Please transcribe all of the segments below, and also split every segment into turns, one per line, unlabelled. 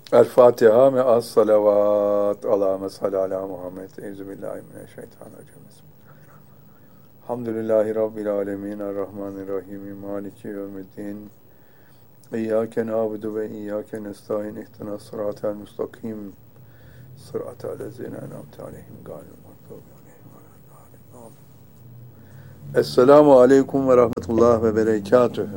El Fatiha ve as salavat ala mesal ala Muhammed. Euzubillahimineşşeytanirracim. Hamdülillahi Rabbil alemin. Errahmanirrahim. Maliki yevmiddin. İyyâke nâbudu ve iyyâke nestaîn. İhdinas sıratel müstakim. Sıratel lezîne en'amte aleyhim gâyril mağdûbi aleyhim velâddâllîn. Esselamu aleyküm ve rahmetullah ve berekatühü.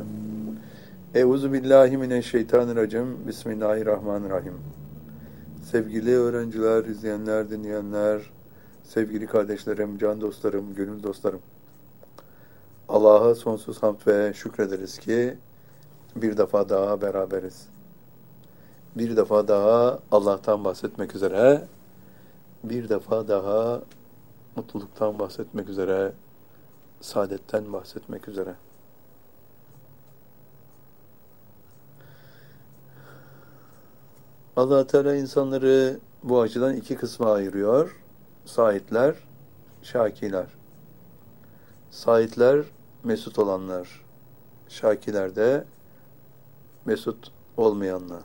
Euzubillahimineşşeytanirracim. Bismillahirrahmanirrahim. Sevgili öğrenciler, izleyenler, dinleyenler, sevgili kardeşlerim, can dostlarım, gönül dostlarım. Allah'a sonsuz hamd ve şükrederiz ki bir defa daha beraberiz. Bir defa daha Allah'tan bahsetmek üzere, bir defa daha mutluluktan bahsetmek üzere, saadetten bahsetmek üzere. Allah Teala insanları bu açıdan iki kısma ayırıyor. Saitler, şakiler. Saitler, mesut olanlar. Şakiler de mesut olmayanlar.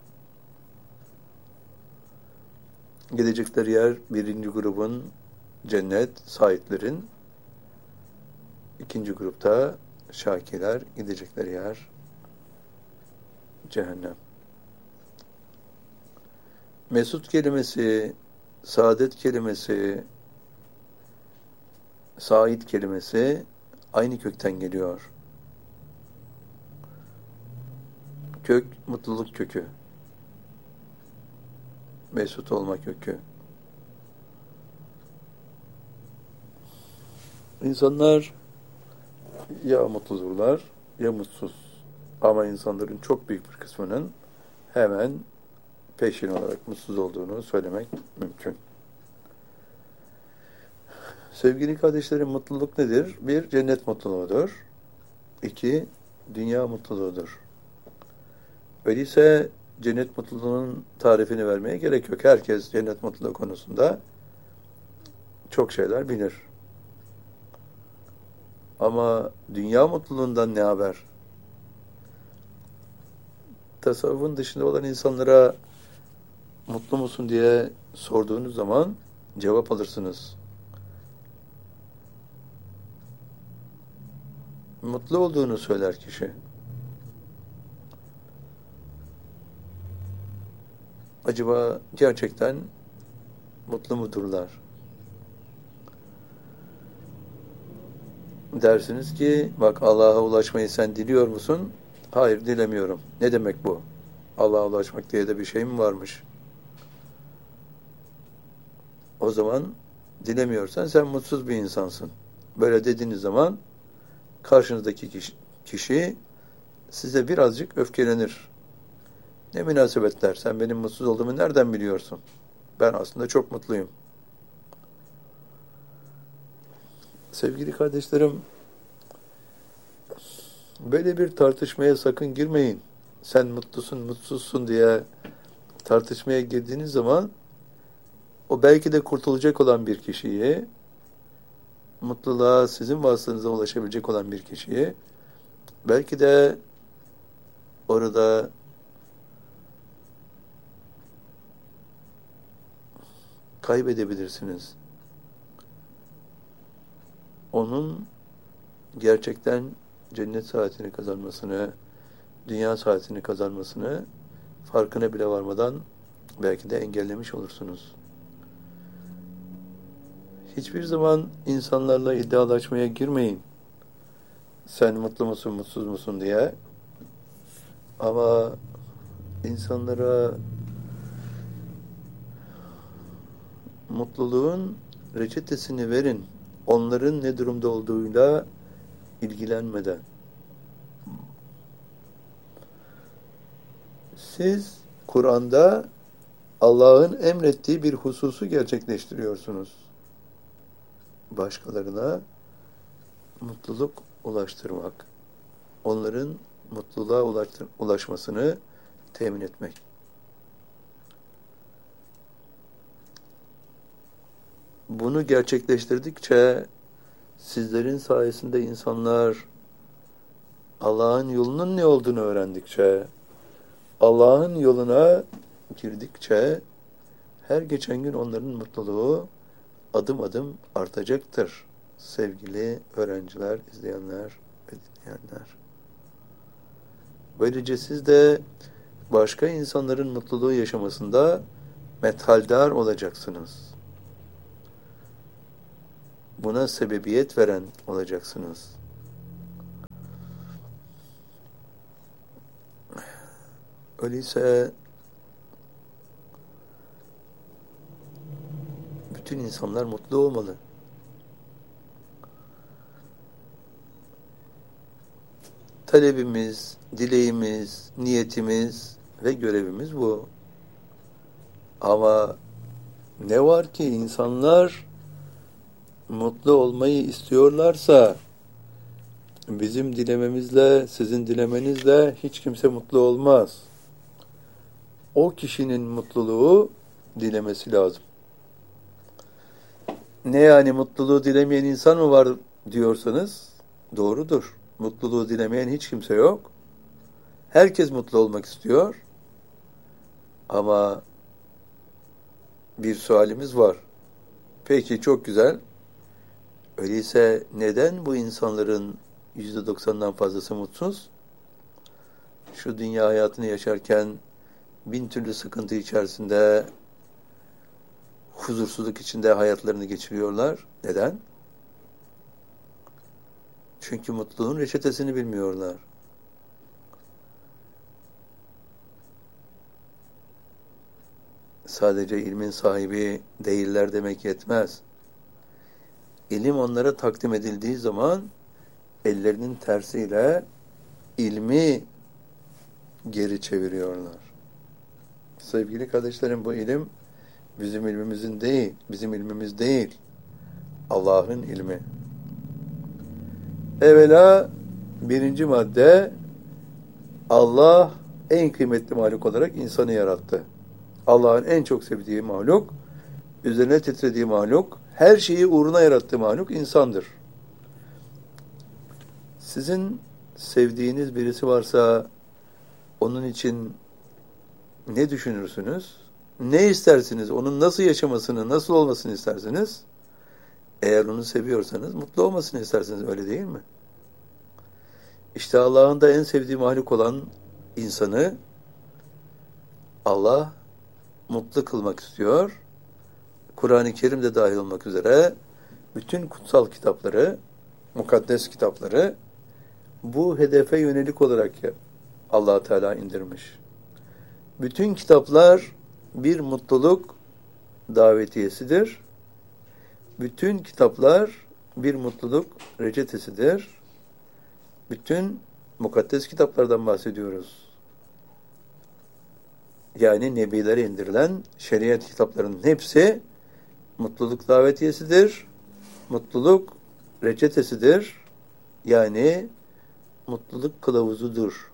Gidecekleri yer birinci grubun cennet, saitlerin. İkinci grupta şakiler, gidecekleri yer cehennem. Mesut kelimesi, saadet kelimesi, sait kelimesi aynı kökten geliyor. Kök, mutluluk kökü. Mesut olma kökü. İnsanlar ya mutludurlar ya mutsuz. Ama insanların çok büyük bir kısmının hemen peşin olarak mutsuz olduğunu söylemek mümkün. Sevgili kardeşlerim, mutluluk nedir? Bir, cennet mutluluğudur. İki, dünya mutluluğudur. Öyleyse cennet mutluluğunun tarifini vermeye gerek yok. Herkes cennet mutluluğu konusunda çok şeyler bilir. Ama dünya mutluluğundan ne haber? Tasavvufun dışında olan insanlara mutlu musun diye sorduğunuz zaman cevap alırsınız. Mutlu olduğunu söyler kişi. Acaba gerçekten mutlu mudurlar? Dersiniz ki, bak Allah'a ulaşmayı sen diliyor musun? Hayır, dilemiyorum. Ne demek bu? Allah'a ulaşmak diye de bir şey mi varmış? O zaman dilemiyorsan sen mutsuz bir insansın. Böyle dediğiniz zaman karşınızdaki kişi size birazcık öfkelenir. Ne münasebetler, sen benim mutsuz olduğumu nereden biliyorsun? Ben aslında çok mutluyum. Sevgili kardeşlerim, böyle bir tartışmaya sakın girmeyin. Sen mutlusun, mutsuzsun diye tartışmaya girdiğiniz zaman o belki de kurtulacak olan bir kişiyi, mutluluğa sizin vasıtanızla ulaşabilecek olan bir kişiyi belki de orada kaybedebilirsiniz. Onun gerçekten cennet saatini kazanmasını, dünya saatini kazanmasını farkına bile varmadan belki de engellemiş olursunuz. Hiçbir zaman insanlarla iddialaşmaya girmeyin. Sen mutlu musun, mutsuz musun diye. Ama insanlara mutluluğun reçetesini verin. Onların ne durumda olduğuyla ilgilenmeden. Siz Kur'an'da Allah'ın emrettiği bir hususu gerçekleştiriyorsunuz. Başkalarına mutluluk ulaştırmak, onların mutluluğa ulaşmasını temin etmek. Bunu gerçekleştirdikçe sizlerin sayesinde insanlar Allah'ın yolunun ne olduğunu öğrendikçe, Allah'ın yoluna girdikçe her geçen gün onların mutluluğu adım adım artacaktır. Sevgili öğrenciler, izleyenler ve dinleyenler. Böylece siz de başka insanların mutluluğu yaşamasında methaldar olacaksınız. Buna sebebiyet veren olacaksınız. Öyleyse bütün insanlar mutlu olmalı. Talebimiz, dileğimiz, niyetimiz ve görevimiz bu. Ama ne var ki insanlar mutlu olmayı istiyorlarsa bizim dilememizle, sizin dilemenizle hiç kimse mutlu olmaz. O kişinin mutluluğu dilemesi lazım. Ne yani mutluluğu dilemeyen insan mı var diyorsanız doğrudur. Mutluluğu dilemeyen hiç kimse yok. Herkes mutlu olmak istiyor. Ama bir sualimiz var. Peki çok güzel. Öyleyse neden bu insanların %90'dan fazlası mutsuz? Şu dünya hayatını yaşarken bin türlü sıkıntı içerisinde, huzursuzluk içinde hayatlarını geçiriyorlar. Neden? Çünkü mutluluğun reçetesini bilmiyorlar. Sadece ilmin sahibi değiller demek yetmez. İlim onlara takdim edildiği zaman ellerinin tersiyle ilmi geri çeviriyorlar. Sevgili kardeşlerim, bu ilim bizim ilmimizin değil, bizim ilmimiz değil. Allah'ın ilmi. Evvela birinci madde, Allah en kıymetli mahluk olarak insanı yarattı. Allah'ın en çok sevdiği mahluk, üzerine titrediği mahluk, her şeyi uğruna yarattığı mahluk insandır. Sizin sevdiğiniz birisi varsa onun için ne düşünürsünüz? Ne istersiniz? Onun nasıl yaşamasını, nasıl olmasını istersiniz? Eğer onu seviyorsanız mutlu olmasını istersiniz, öyle değil mi? İşte Allah'ın da en sevdiği mahluk olan insanı Allah mutlu kılmak istiyor. Kur'an-ı Kerim de dahil olmak üzere bütün kutsal kitapları, mukaddes kitapları bu hedefe yönelik olarak Allah Teala indirmiş. Bütün kitaplar bir mutluluk davetiyesidir. Bütün kitaplar bir mutluluk reçetesidir. Bütün mukaddes kitaplardan bahsediyoruz. Yani nebilere indirilen şeriat kitaplarının hepsi mutluluk davetiyesidir. Mutluluk reçetesidir. Yani mutluluk kılavuzudur.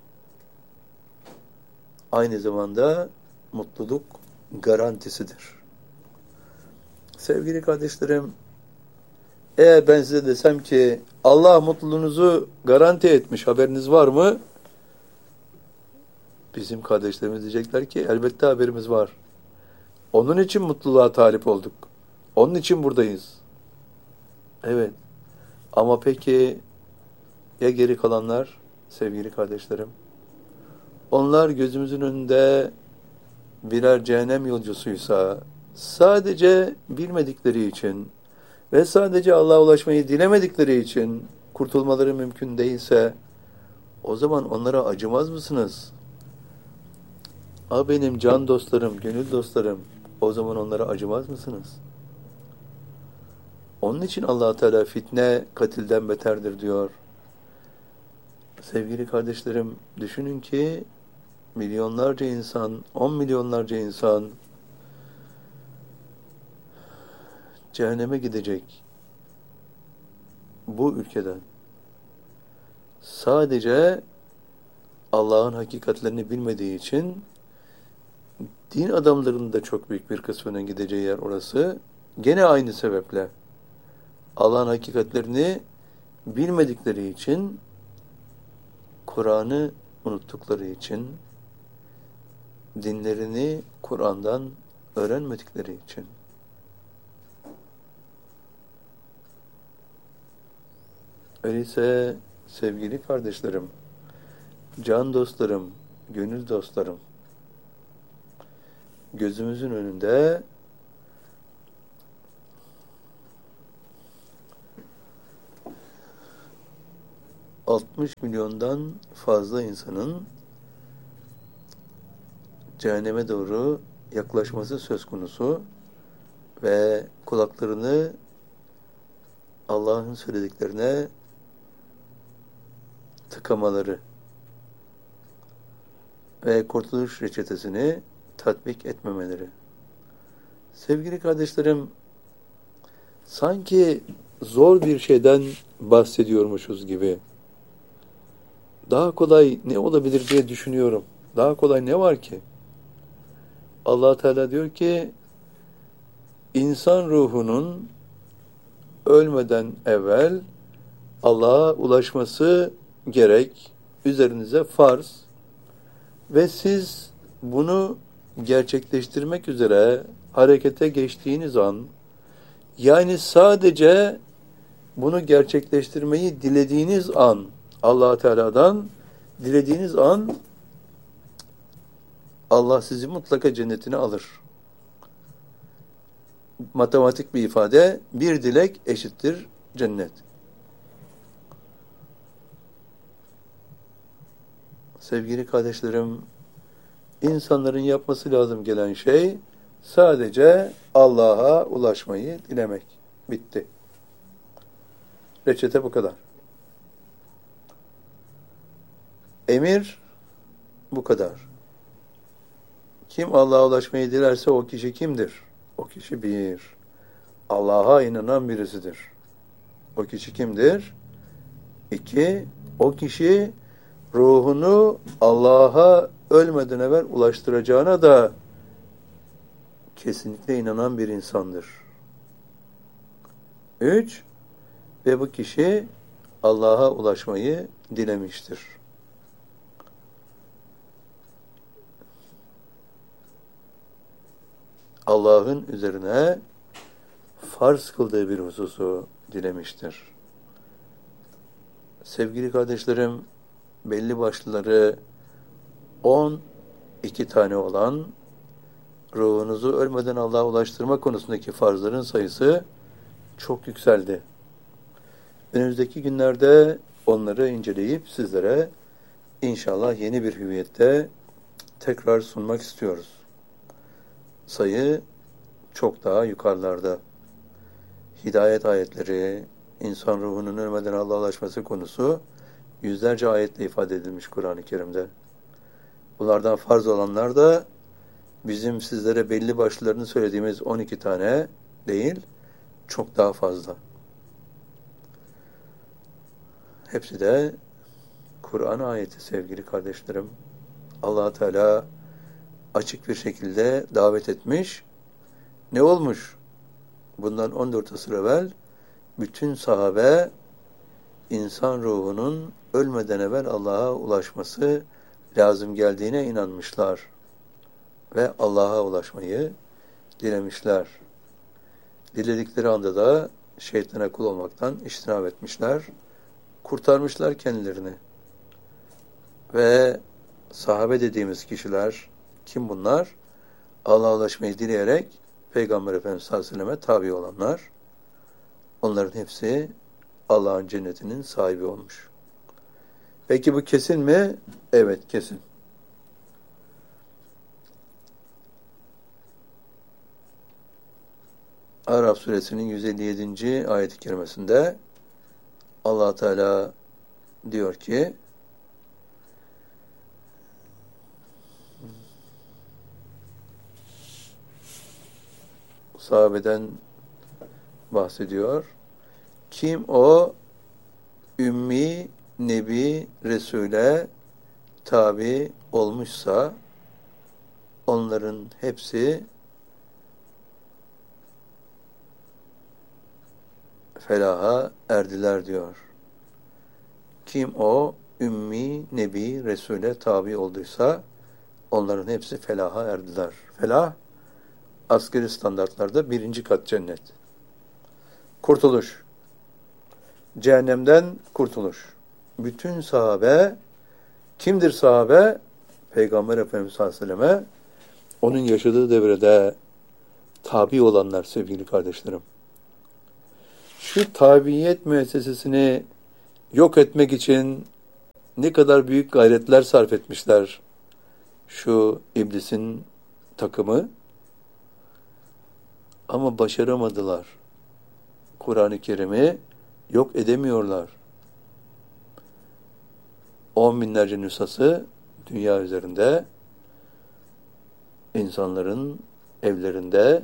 Aynı zamanda mutluluk garantisidir. Sevgili kardeşlerim, eğer ben size desem ki Allah mutluluğunuzu garanti etmiş, haberiniz var mı? Bizim kardeşlerimiz diyecekler ki elbette haberimiz var. Onun için mutluluğa talip olduk. Onun için buradayız. Evet. Ama peki ya geri kalanlar sevgili kardeşlerim? Onlar gözümüzün önünde birer cehennem yolcusuysa sadece bilmedikleri için ve sadece Allah'a ulaşmayı dilemedikleri için kurtulmaları mümkün değilse o zaman onlara acımaz mısınız? Benim can dostlarım, gönül dostlarım, o zaman onlara acımaz mısınız? Onun için Allah Teala fitne katilden beterdir diyor. Sevgili kardeşlerim, düşünün ki milyonlarca insan, 10 milyonlarca insan cehenneme gidecek bu ülkeden. Sadece Allah'ın hakikatlerini bilmediği için din adamlarının da çok büyük bir kısmının gideceği yer orası. Gene aynı sebeple Allah'ın hakikatlerini bilmedikleri için, Kur'an'ı unuttukları için, dinlerini Kur'an'dan öğrenmedikleri için. Öyleyse sevgili kardeşlerim, can dostlarım, gönül dostlarım, gözümüzün önünde 60 milyondan fazla insanın cehenneme doğru yaklaşması söz konusu ve kulaklarını Allah'ın söylediklerine tıkamaları ve kurtuluş reçetesini tatbik etmemeleri. Sevgili kardeşlerim, sanki zor bir şeyden bahsediyormuşuz gibi. Daha kolay ne olabilir diye düşünüyorum. Daha kolay ne var ki? Allah Teala diyor ki, insan ruhunun ölmeden evvel Allah'a ulaşması gerek, üzerinize farz ve siz bunu gerçekleştirmek üzere harekete geçtiğiniz an, yani sadece bunu gerçekleştirmeyi dilediğiniz an, Allah Teala'dan dilediğiniz an, Allah sizi mutlaka cennetine alır. Matematik bir ifade, bir dilek eşittir cennet. Sevgili kardeşlerim, insanların yapması lazım gelen şey sadece Allah'a ulaşmayı dilemek. Bitti. Reçete bu kadar. Emir bu kadar. Kim Allah'a ulaşmayı dilerse o kişi kimdir? O kişi bir, Allah'a inanan birisidir. O kişi kimdir? İki, o kişi ruhunu Allah'a ölmeden evvel ulaştıracağına da kesinlikle inanan bir insandır. Üç, ve bu kişi Allah'a ulaşmayı dilemiştir. Allah'ın üzerine farz kıldığı bir hususu dilemiştir. Sevgili kardeşlerim, belli başlıları 12 tane olan ruhunuzu ölmeden Allah'a ulaştırma konusundaki farzların sayısı çok yükseldi. Önümüzdeki günlerde onları inceleyip sizlere inşallah yeni bir hüviyette tekrar sunmak istiyoruz. Sayı çok daha yukarılarda. Hidayet ayetleri, insan ruhunun ölmeden Allah'a ulaşması konusu yüzlerce ayetle ifade edilmiş Kur'an-ı Kerim'de. Bunlardan farz olanlar da bizim sizlere belli başlılarını söylediğimiz 12 tane değil, çok daha fazla. Hepsi de Kur'an ayeti sevgili kardeşlerim. Allah Teala açık bir şekilde davet etmiş. Ne olmuş? Bundan 14 asır evvel bütün sahabe insan ruhunun ölmeden evvel Allah'a ulaşması lazım geldiğine inanmışlar ve Allah'a ulaşmayı dilemişler. Diledikleri anda da şeytana kul olmaktan içtinab etmişler, kurtarmışlar kendilerini. Ve sahabe dediğimiz kişiler kim bunlar? Allah'a ulaşmayı dileyerek Peygamber Efendimiz sallallahu aleyhi ve selleme tabi olanlar. Onların hepsi Allah'ın cennetinin sahibi olmuş. Peki bu kesin mi? Evet, kesin. Araf suresinin 157. ayet-i kerimesinde Allah Teala diyor ki, sahabeden bahsediyor. Kim o ümmi Nebi Resul'e tabi olmuşsa onların hepsi felaha erdiler diyor. Kim o ümmi Nebi Resul'e tabi olduysa onların hepsi felaha erdiler. Felah, askeri standartlarda 1. kat cennet. Kurtuluş. Cehennemden kurtuluş. Bütün sahabe, kimdir sahabe? Peygamber Efendimiz sallallahu aleyhi ve selleme, onun yaşadığı devrede tabi olanlar sevgili kardeşlerim. Şu tabiyet müessesesini yok etmek için ne kadar büyük gayretler sarf etmişler şu iblisin takımı. Ama başaramadılar. Kur'an-ı Kerim'i yok edemiyorlar. 10 binlerce nüshası dünya üzerinde, insanların evlerinde,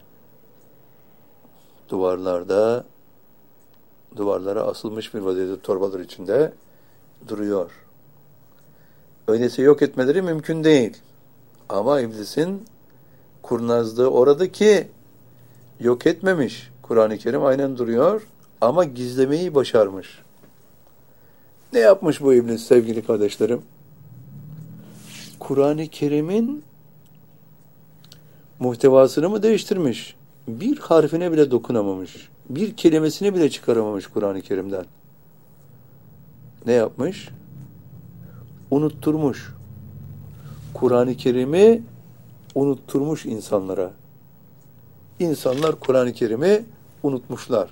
duvarlara asılmış bir vaziyette torbalar içinde duruyor. Öyleyse yok etmeleri mümkün değil. Ama iblisin kurnazlığı orada ki yok etmemiş. Kur'an-ı Kerim aynen duruyor ama gizlemeyi başarmış. Ne yapmış bu iblis sevgili kardeşlerim? Kur'an-ı Kerim'in muhtevasını mı değiştirmiş? Bir harfine bile dokunamamış. Bir kelimesini bile çıkaramamış Kur'an-ı Kerim'den. Ne yapmış? Unutturmuş. Kur'an-ı Kerim'i unutturmuş insanlara. İnsanlar Kur'an-ı Kerim'i unutmuşlar.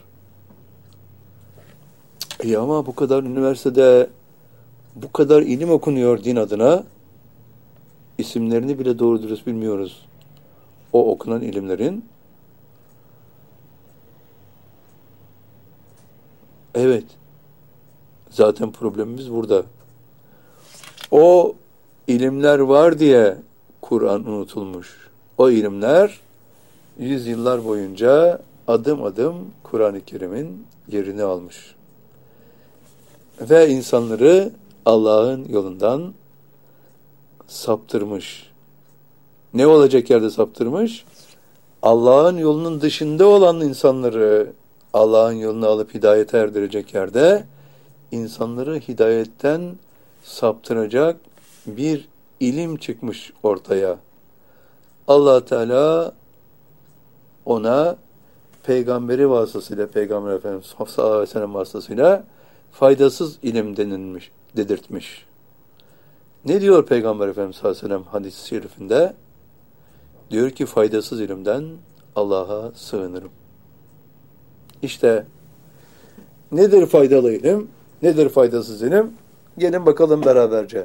Ama bu kadar üniversitede bu kadar ilim okunuyor din adına, isimlerini bile doğru dürüst bilmiyoruz. O okunan ilimlerin. Evet. Zaten problemimiz burada. O ilimler var diye Kur'an unutulmuş. O ilimler yüzyıllar boyunca adım adım Kur'an-ı Kerim'in yerini almış. Ve insanları Allah'ın yolundan saptırmış. Ne olacak yerde saptırmış? Allah'ın yolunun dışında olan insanları Allah'ın yoluna alıp hidayete erdirecek yerde insanları hidayetten saptıracak bir ilim çıkmış ortaya. Allah Teala ona peygamberi vasıtasıyla, Peygamber Efendimiz sallallahu aleyhi ve sellem vasıtasıyla faydasız ilim dedirtmiş. Ne diyor Peygamber Efendimiz sallallahu aleyhi ve sellem hadis-i şerifinde? Diyor ki faydasız ilimden Allah'a sığınırım. İşte nedir faydalı ilim? Nedir faydasız ilim? Gelin bakalım beraberce.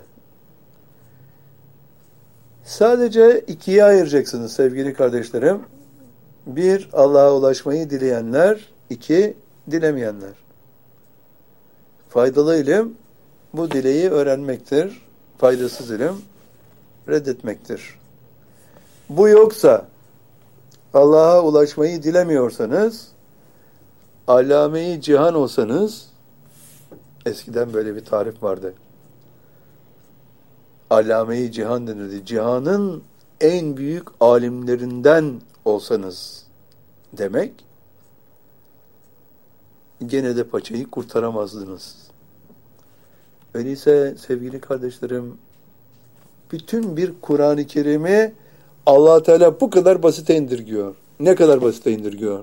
Sadece ikiye ayıracaksınız sevgili kardeşlerim. Bir, Allah'a ulaşmayı dileyenler. İki, dilemeyenler. Faydalı ilim, bu dileği öğrenmektir. Faydasız ilim, reddetmektir. Bu yoksa, Allah'a ulaşmayı dilemiyorsanız, allame-i cihan olsanız, eskiden böyle bir tarif vardı. Allame-i cihan denirdi. Cihanın en büyük alimlerinden olsanız demek, gene de paçayı kurtaramazdınız. Öyleyse sevgili kardeşlerim, bütün bir Kur'an-ı Kerim'i Allah Teala bu kadar basite indirgiyor. Ne kadar basite indirgiyor?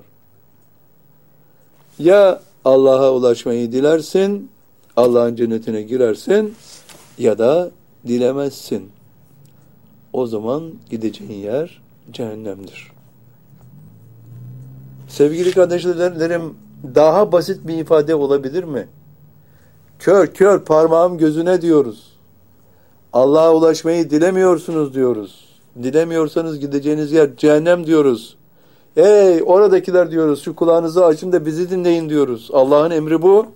Ya Allah'a ulaşmayı dilersin, Allah'ın cennetine girersin, ya da dilemezsin. O zaman gideceğin yer cehennemdir. Sevgili kardeşlerim, daha basit bir ifade olabilir mi? Kör parmağım gözüne diyoruz. Allah'a ulaşmayı dilemiyorsunuz diyoruz. Dilemiyorsanız gideceğiniz yer cehennem diyoruz. Hey oradakiler diyoruz, şu kulağınızı açın da bizi dinleyin diyoruz. Allah'ın emri bu.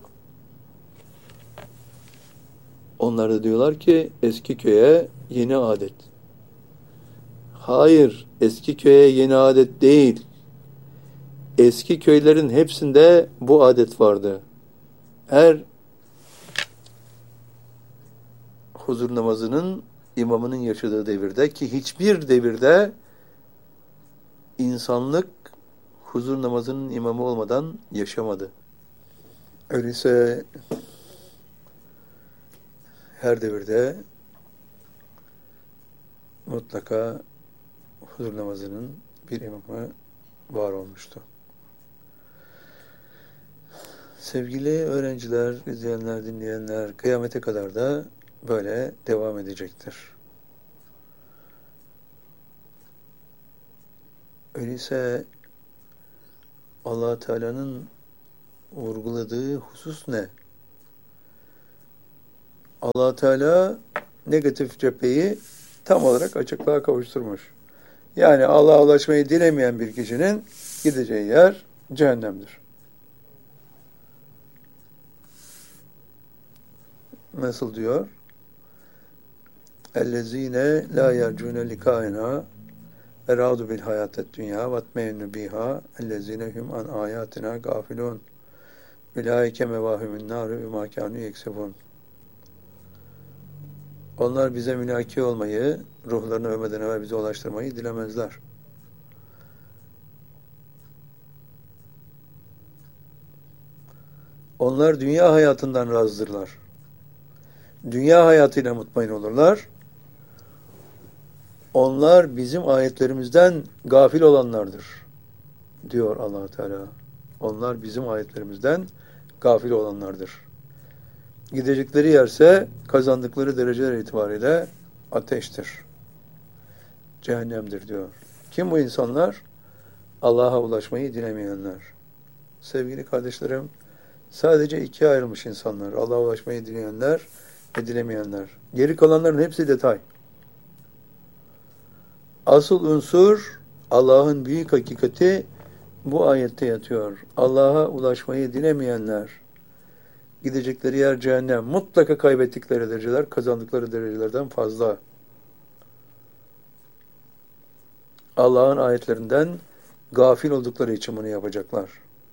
Onlar da diyorlar ki eski köye yeni adet. Hayır, eski köye yeni adet değil. Eski köylerin hepsinde bu adet vardı. Her huzur namazının imamının yaşadığı devirde, ki hiçbir devirde insanlık huzur namazının imamı olmadan yaşamadı. Öyleyse her devirde mutlaka huzur namazının bir imamı var olmuştu. Sevgili öğrenciler, izleyenler, dinleyenler, kıyamete kadar da böyle devam edecektir. Öyleyse Allah Teala'nın vurguladığı husus ne? Allah Teala negatif cepheyi tam olarak açıklığa kavuşturmuş. Yani Allah'a ulaşmayı dilemeyen bir kişinin gideceği yer cehennemdir. Nasıl diyor? اَلَّذ۪ينَ لَا يَرْجُونَ لِقَائِنَا اَرَادُ بِالْحَيَاةَ الدُّنْيَا وَاتْمَيْنُ بِهَا اَلَّذ۪ينَ هُمْ عَنْ آيَاتِنَا غَافِلُونَ اُلَٰئِكَ مَوَاهُمُ النَّارِ بِمَا كَانُوا يَكْسِبُونَ. Onlar bize münaki olmayı, ruhlarını ölmeden evvel bize ulaştırmayı dilemezler. Onlar dünya hayatından razdırlar. Dünya hayatıyla mutmain olurlar. Onlar bizim ayetlerimizden gafil olanlardır, diyor Allah Teala. Onlar bizim ayetlerimizden gafil olanlardır. Gidecekleri yerse kazandıkları dereceler itibariyle ateştir, cehennemdir diyor. Kim bu insanlar? Allah'a ulaşmayı dilemeyenler. Sevgili kardeşlerim, sadece ikiye ayrılmış insanlar. Allah'a ulaşmayı dileyenler ve dilemeyenler. Geri kalanların hepsi detay. Asıl unsur, Allah'ın büyük hakikati bu ayette yatıyor. Allah'a ulaşmayı dilemeyenler, gidecekleri yer cehennem. Mutlaka kaybettikleri dereceler, kazandıkları derecelerden fazla. Allah'ın ayetlerinden gafil oldukları için bunu yapacaklar.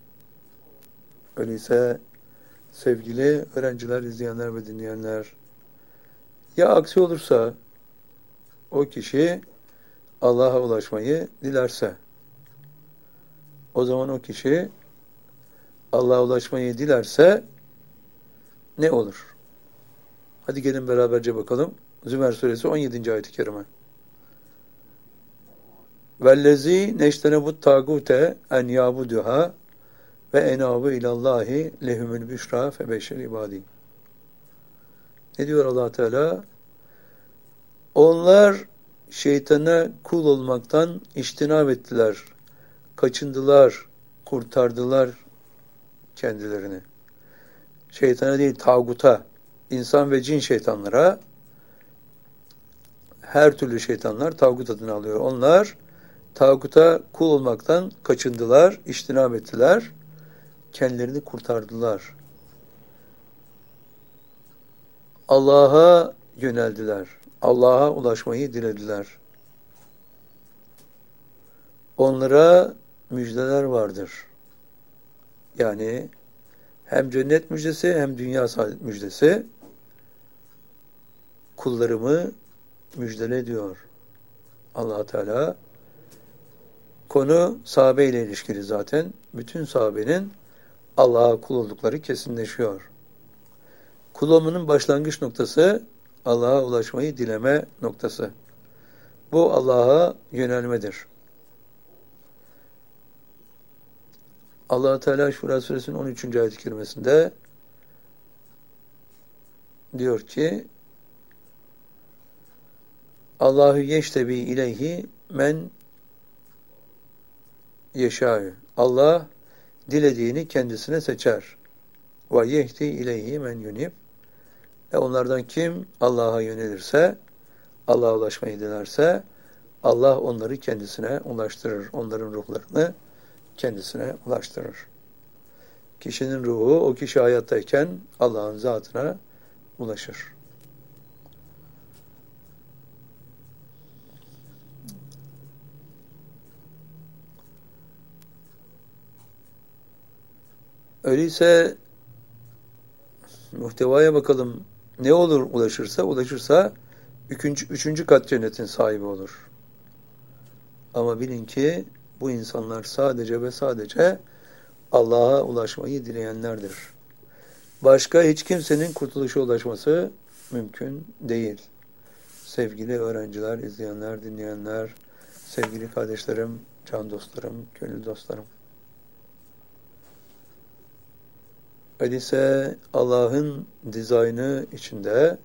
Öyleyse sevgili öğrenciler, izleyenler ve dinleyenler, ya aksi olursa o kişi Allah'a ulaşmayı dilerse, o zaman o kişi Allah'a ulaşmayı dilerse ne olur? Hadi gelin beraberce bakalım. Zümer suresi 17. ayet-i kerime. Vellezî neştenebut tâgûte en yâbuduhâ ve enâbu ilallâhi lehumul büşrâ febeşşer ibâdî. Ne diyor Allah Teala? Onlar şeytana kul olmaktan içtinab ettiler, kaçındılar, kurtardılar kendilerini. Şeytana değil, tağuta, insan ve cin şeytanlara, her türlü şeytanlar tağut adını alıyor. Onlar tağuta kul olmaktan kaçındılar, içtinab ettiler, kendilerini kurtardılar. Allah'a yöneldiler. Allah'a ulaşmayı dilediler. Onlara müjdeler vardır. Yani hem cennet müjdesi hem dünya saadet müjdesi, kullarımı müjdele diyor Allah Teala. Konu sahabe ile ilişkili zaten. Bütün sahabenin Allah'a kul oldukları kesinleşiyor. Kul olmanın başlangıç noktası Allah'a ulaşmayı dileme noktası. Bu Allah'a yönelmedir. Allah Teala Şura suresinin 13. ayet-i kerimesinde diyor ki: Allahu yeştebi ileyhi men yeşâ'ü. Allah dilediğini kendisine seçer. Ve yehdi ileyhi men yunib. Onlardan kim Allah'a yönelirse, Allah'a ulaşmayı dilerse, Allah onları kendisine ulaştırır. Onların ruhlarını kendisine ulaştırır. Kişinin ruhu o kişi hayattayken Allah'ın zatına ulaşır. Öyleyse muhtevaya bakalım. Ne olur ulaşırsa üçüncü kat cennetin sahibi olur. Ama bilin ki bu insanlar sadece ve sadece Allah'a ulaşmayı dileyenlerdir. Başka hiç kimsenin kurtuluşa ulaşması mümkün değil. sevgili öğrenciler, izleyenler, dinleyenler, sevgili kardeşlerim, can dostlarım, gönül dostlarım. Öyleyse Allah'ın dizaynı içinde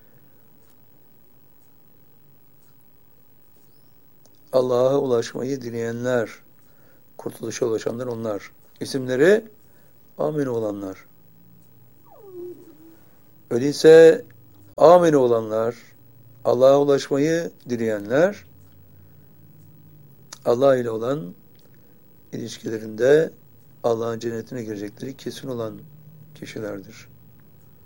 Allah'a ulaşmayı dileyenler, kurtuluşa ulaşanlar onlar. İsimleri amin olanlar. Öyleyse amin olanlar, Allah'a ulaşmayı dileyenler, Allah ile olan ilişkilerinde Allah'ın cennetine girecekleri kesin olan kişilerdir.